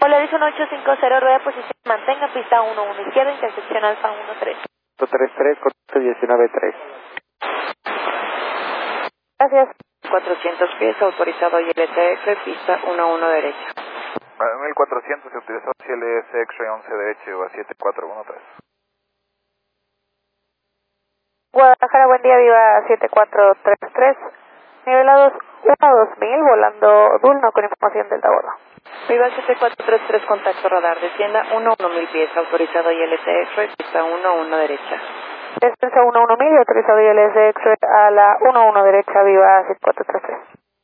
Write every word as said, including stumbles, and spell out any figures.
Horizon ocho cinco cero, rueda de posición, mantenga pista uno uno izquierda, intersección alfa uno tres. tres tres, contacto diecinueve tres. Gracias. cuatrocientos pies, autorizado I L T X, pista uno uno derecha. mil cuatrocientos, se utilizó I L S X-ray once derecho a siete cuatro uno tres. Guadalajara, buen día, viva siete cuatro tres tres. Nivelados uno dos mil, volando Dulno con información del bordo. Viva siete cuatro tres tres, contacto radar, descienda uno uno mil pies, autorizado I L T X-ray, pista uno uno derecha. Descenso uno uno mil, autorizado I L S X-ray a la uno uno derecha, viva siete cuatro tres tres.